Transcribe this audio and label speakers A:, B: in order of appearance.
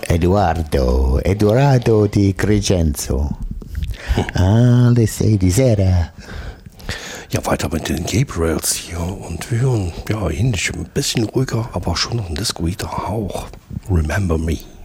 A: Edoardo Di Crescenzo. Alle sei di sera.
B: Ja, weiter mit den Gabriels hier und wir hören, ja, ähnlich, ein bisschen ruhiger, aber schon noch ein Disco-Hauch. Remember Me.